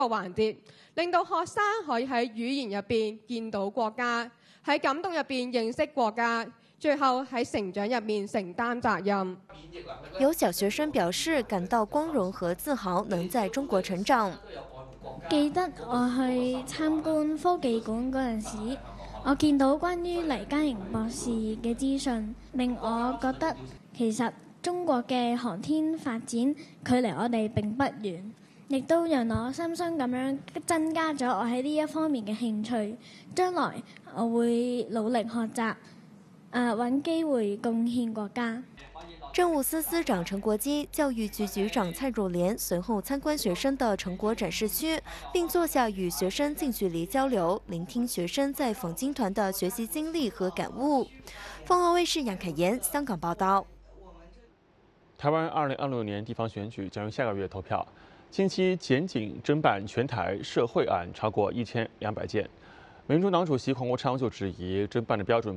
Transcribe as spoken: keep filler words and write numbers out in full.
個環節，令到學生可以喺語言入邊見到國家，喺感動入邊認識國家，最後喺成長入面承擔責任。 有小學生表示感到光榮和自豪，能在中國成長。 記得我去參觀科技館嗰陣時，我見到關於黎嘉瑩博士嘅資訊，令我覺得其實中國嘅航天發展距離我哋並不遠。亦都讓我深深咁樣增加咗我喺呢一方面嘅興趣，將來我會努力學習，誒揾機會貢獻國家。 政務司司長陳國基、教育局局長蔡若蓮隨後參觀學生的成果展示區，並坐下與學生近距離交流，聆聽學生在訪京團的學習經歷和感悟。鳳凰衛視楊凱妍香港報道。 台灣二零二六年地方選舉將於下個月投票。近期檢警偵辦全台社會案超過一千兩百件，民主黨主席黃國昌就質疑偵辦的標準